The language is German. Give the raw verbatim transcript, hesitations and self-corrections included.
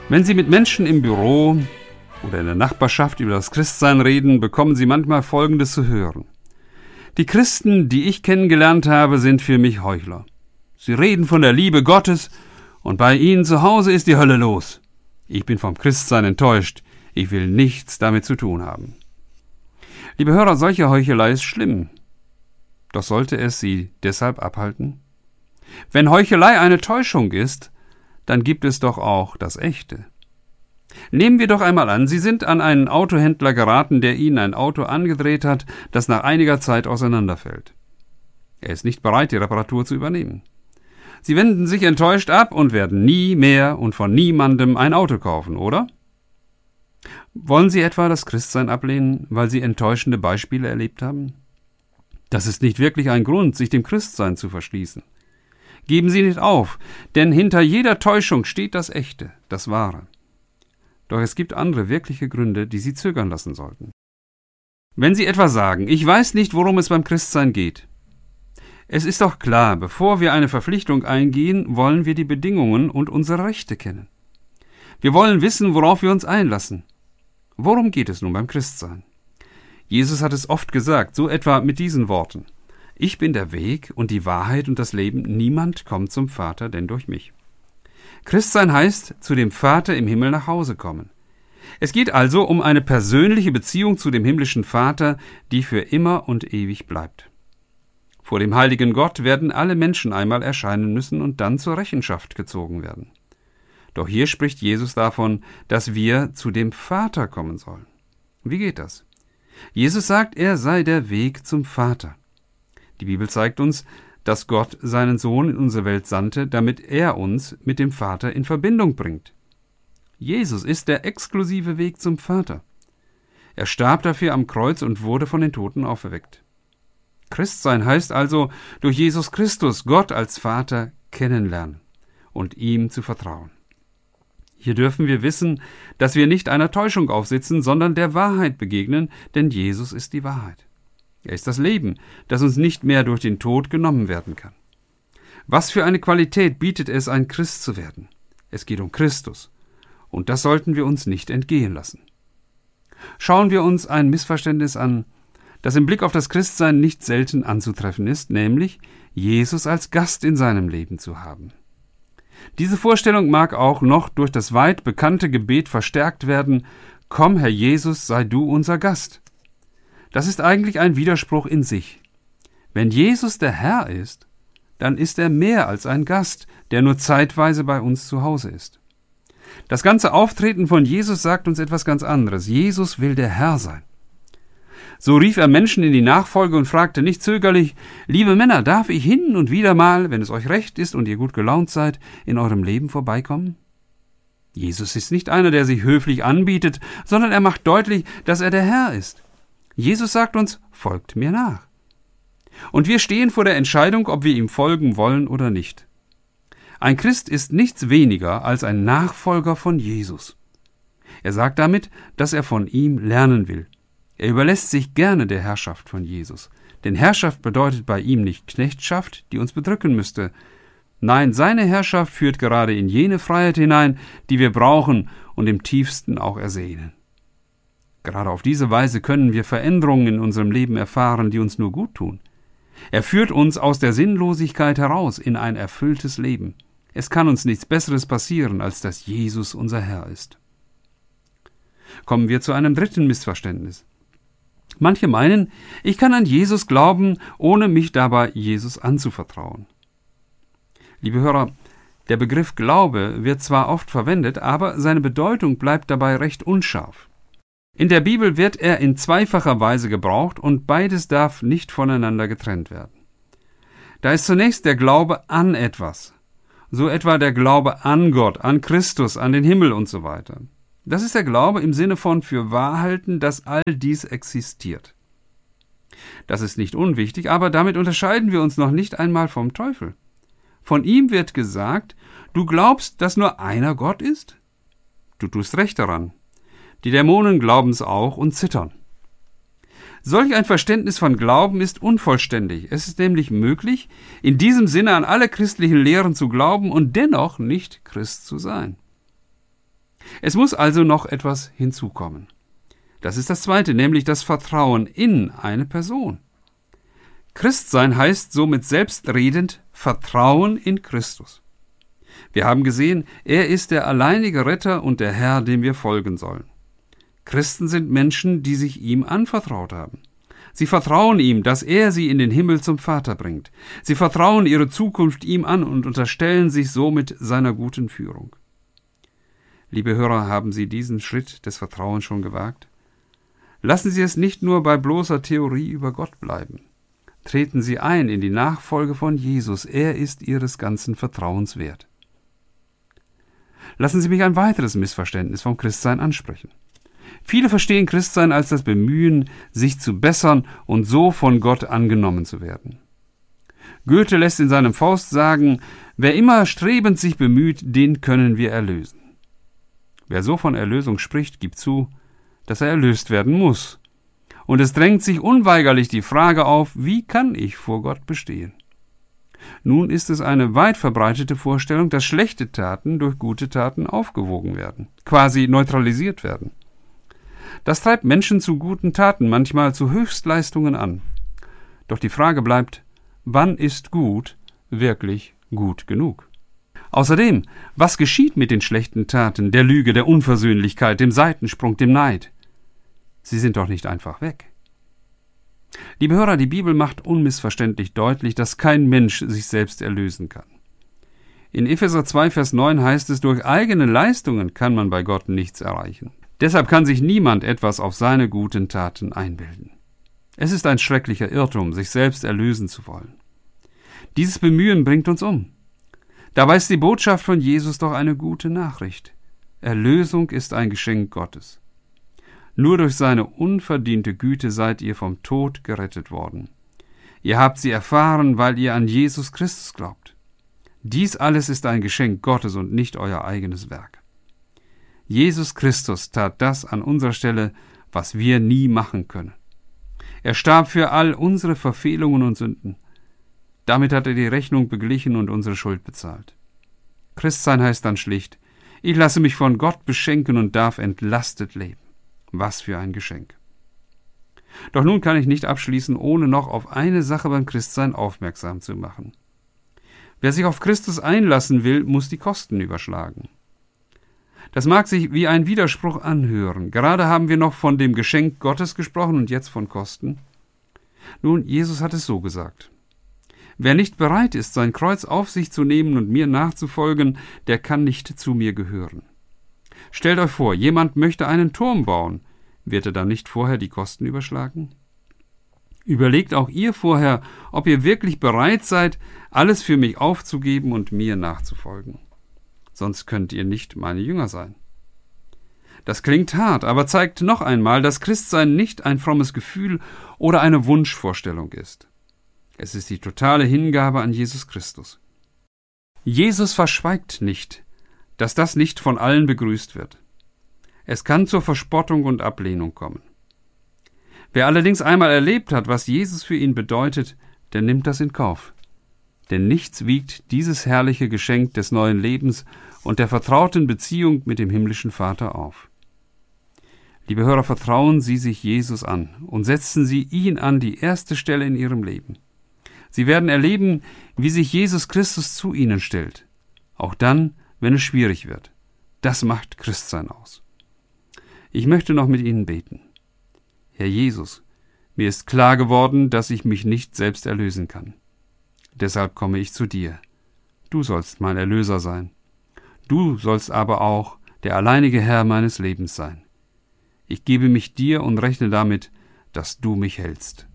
Wenn Sie mit Menschen im Büro oder in der Nachbarschaft über das Christsein reden, bekommen Sie manchmal Folgendes zu hören. Die Christen, die ich kennengelernt habe, sind für mich Heuchler. Sie reden von der Liebe Gottes und bei ihnen zu Hause ist die Hölle los. Ich bin vom Christsein enttäuscht. Ich will nichts damit zu tun haben. Liebe Hörer, solche Heuchelei ist schlimm. Doch sollte es Sie deshalb abhalten? Wenn Heuchelei eine Täuschung ist, dann gibt es doch auch das Echte. Nehmen wir doch einmal an, Sie sind an einen Autohändler geraten, der Ihnen ein Auto angedreht hat, das nach einiger Zeit auseinanderfällt. Er ist nicht bereit, die Reparatur zu übernehmen. Sie wenden sich enttäuscht ab und werden nie mehr und von niemandem ein Auto kaufen, oder? Wollen Sie etwa das Christsein ablehnen, weil Sie enttäuschende Beispiele erlebt haben? Das ist nicht wirklich ein Grund, sich dem Christsein zu verschließen. Geben Sie nicht auf, denn hinter jeder Täuschung steht das Echte, das Wahre. Doch es gibt andere wirkliche Gründe, die Sie zögern lassen sollten. Wenn Sie etwa sagen, ich weiß nicht, worum es beim Christsein geht. Es ist doch klar, bevor wir eine Verpflichtung eingehen, wollen wir die Bedingungen und unsere Rechte kennen. Wir wollen wissen, worauf wir uns einlassen. Worum geht es nun beim Christsein? Jesus hat es oft gesagt, so etwa mit diesen Worten: Ich bin der Weg und die Wahrheit und das Leben, niemand kommt zum Vater, denn durch mich. Christsein heißt, zu dem Vater im Himmel nach Hause kommen. Es geht also um eine persönliche Beziehung zu dem himmlischen Vater, die für immer und ewig bleibt. Vor dem heiligen Gott werden alle Menschen einmal erscheinen müssen und dann zur Rechenschaft gezogen werden. Doch hier spricht Jesus davon, dass wir zu dem Vater kommen sollen. Wie geht das? Jesus sagt, er sei der Weg zum Vater. Die Bibel zeigt uns, dass Gott seinen Sohn in unsere Welt sandte, damit er uns mit dem Vater in Verbindung bringt. Jesus ist der exklusive Weg zum Vater. Er starb dafür am Kreuz und wurde von den Toten auferweckt. Christsein heißt also, durch Jesus Christus Gott als Vater kennenlernen und ihm zu vertrauen. Hier dürfen wir wissen, dass wir nicht einer Täuschung aufsitzen, sondern der Wahrheit begegnen, denn Jesus ist die Wahrheit. Er ist das Leben, das uns nicht mehr durch den Tod genommen werden kann. Was für eine Qualität bietet es, ein Christ zu werden? Es geht um Christus. Und das sollten wir uns nicht entgehen lassen. Schauen wir uns ein Missverständnis an, das im Blick auf das Christsein nicht selten anzutreffen ist, nämlich Jesus als Gast in seinem Leben zu haben. Diese Vorstellung mag auch noch durch das weit bekannte Gebet verstärkt werden: Komm, Herr Jesus, sei du unser Gast. Das ist eigentlich ein Widerspruch in sich. Wenn Jesus der Herr ist, dann ist er mehr als ein Gast, der nur zeitweise bei uns zu Hause ist. Das ganze Auftreten von Jesus sagt uns etwas ganz anderes. Jesus will der Herr sein. So rief er Menschen in die Nachfolge und fragte nicht zögerlich: Liebe Männer, darf ich hin und wieder mal, wenn es euch recht ist und ihr gut gelaunt seid, in eurem Leben vorbeikommen? Jesus ist nicht einer, der sich höflich anbietet, sondern er macht deutlich, dass er der Herr ist. Jesus sagt uns: Folgt mir nach. Und wir stehen vor der Entscheidung, ob wir ihm folgen wollen oder nicht. Ein Christ ist nichts weniger als ein Nachfolger von Jesus. Er sagt damit, dass er von ihm lernen will. Er überlässt sich gerne der Herrschaft von Jesus. Denn Herrschaft bedeutet bei ihm nicht Knechtschaft, die uns bedrücken müsste. Nein, seine Herrschaft führt gerade in jene Freiheit hinein, die wir brauchen und im tiefsten auch ersehnen. Gerade auf diese Weise können wir Veränderungen in unserem Leben erfahren, die uns nur gut tun. Er führt uns aus der Sinnlosigkeit heraus in ein erfülltes Leben. Es kann uns nichts Besseres passieren, als dass Jesus unser Herr ist. Kommen wir zu einem dritten Missverständnis. Manche meinen, ich kann an Jesus glauben, ohne mich dabei Jesus anzuvertrauen. Liebe Hörer, der Begriff Glaube wird zwar oft verwendet, aber seine Bedeutung bleibt dabei recht unscharf. In der Bibel wird er in zweifacher Weise gebraucht und beides darf nicht voneinander getrennt werden. Da ist zunächst der Glaube an etwas, so etwa der Glaube an Gott, an Christus, an den Himmel und so weiter. Das ist der Glaube im Sinne von für wahr halten, dass all dies existiert. Das ist nicht unwichtig, aber damit unterscheiden wir uns noch nicht einmal vom Teufel. Von ihm wird gesagt: Du glaubst, dass nur einer Gott ist? Du tust recht daran. Die Dämonen glauben's auch und zittern. Solch ein Verständnis von Glauben ist unvollständig. Es ist nämlich möglich, in diesem Sinne an alle christlichen Lehren zu glauben und dennoch nicht Christ zu sein. Es muss also noch etwas hinzukommen. Das ist das Zweite, nämlich das Vertrauen in eine Person. Christsein heißt somit selbstredend Vertrauen in Christus. Wir haben gesehen, er ist der alleinige Retter und der Herr, dem wir folgen sollen. Christen sind Menschen, die sich ihm anvertraut haben. Sie vertrauen ihm, dass er sie in den Himmel zum Vater bringt. Sie vertrauen ihre Zukunft ihm an und unterstellen sich somit seiner guten Führung. Liebe Hörer, haben Sie diesen Schritt des Vertrauens schon gewagt? Lassen Sie es nicht nur bei bloßer Theorie über Gott bleiben. Treten Sie ein in die Nachfolge von Jesus. Er ist Ihres ganzen Vertrauens wert. Lassen Sie mich ein weiteres Missverständnis vom Christsein ansprechen. Viele verstehen Christsein als das Bemühen, sich zu bessern und so von Gott angenommen zu werden. Goethe lässt in seinem Faust sagen, wer immer strebend sich bemüht, den können wir erlösen. Wer so von Erlösung spricht, gibt zu, dass er erlöst werden muss. Und es drängt sich unweigerlich die Frage auf, wie kann ich vor Gott bestehen? Nun ist es eine weit verbreitete Vorstellung, dass schlechte Taten durch gute Taten aufgewogen werden, quasi neutralisiert werden. Das treibt Menschen zu guten Taten, manchmal zu Höchstleistungen an. Doch die Frage bleibt, wann ist gut wirklich gut genug? Außerdem, was geschieht mit den schlechten Taten, der Lüge, der Unversöhnlichkeit, dem Seitensprung, dem Neid? Sie sind doch nicht einfach weg. Liebe Hörer, die Bibel macht unmissverständlich deutlich, dass kein Mensch sich selbst erlösen kann. In Epheser zwei, Vers neun heißt es, durch eigene Leistungen kann man bei Gott nichts erreichen. Deshalb kann sich niemand etwas auf seine guten Taten einbilden. Es ist ein schrecklicher Irrtum, sich selbst erlösen zu wollen. Dieses Bemühen bringt uns um. Dabei ist die Botschaft von Jesus doch eine gute Nachricht. Erlösung ist ein Geschenk Gottes. Nur durch seine unverdiente Güte seid ihr vom Tod gerettet worden. Ihr habt sie erfahren, weil ihr an Jesus Christus glaubt. Dies alles ist ein Geschenk Gottes und nicht euer eigenes Werk. Jesus Christus tat das an unserer Stelle, was wir nie machen können. Er starb für all unsere Verfehlungen und Sünden. Damit hat er die Rechnung beglichen und unsere Schuld bezahlt. Christsein heißt dann schlicht, ich lasse mich von Gott beschenken und darf entlastet leben. Was für ein Geschenk. Doch nun kann ich nicht abschließen, ohne noch auf eine Sache beim Christsein aufmerksam zu machen. Wer sich auf Christus einlassen will, muss die Kosten überschlagen. Das mag sich wie ein Widerspruch anhören. Gerade haben wir noch von dem Geschenk Gottes gesprochen und jetzt von Kosten. Nun, Jesus hat es so gesagt. Wer nicht bereit ist, sein Kreuz auf sich zu nehmen und mir nachzufolgen, der kann nicht zu mir gehören. Stellt euch vor, jemand möchte einen Turm bauen. Wird er dann nicht vorher die Kosten überschlagen? Überlegt auch ihr vorher, ob ihr wirklich bereit seid, alles für mich aufzugeben und mir nachzufolgen. Sonst könnt ihr nicht meine Jünger sein. Das klingt hart, aber zeigt noch einmal, dass Christsein nicht ein frommes Gefühl oder eine Wunschvorstellung ist. Es ist die totale Hingabe an Jesus Christus. Jesus verschweigt nicht, dass das nicht von allen begrüßt wird. Es kann zur Verspottung und Ablehnung kommen. Wer allerdings einmal erlebt hat, was Jesus für ihn bedeutet, der nimmt das in Kauf. Denn nichts wiegt dieses herrliche Geschenk des neuen Lebens und der vertrauten Beziehung mit dem himmlischen Vater auf. Liebe Hörer, vertrauen Sie sich Jesus an und setzen Sie ihn an die erste Stelle in Ihrem Leben. Sie werden erleben, wie sich Jesus Christus zu Ihnen stellt, auch dann, wenn es schwierig wird. Das macht Christsein aus. Ich möchte noch mit Ihnen beten. Herr Jesus, mir ist klar geworden, dass ich mich nicht selbst erlösen kann. Deshalb komme ich zu dir. Du sollst mein Erlöser sein. Du sollst aber auch der alleinige Herr meines Lebens sein. Ich gebe mich dir und rechne damit, dass du mich hältst.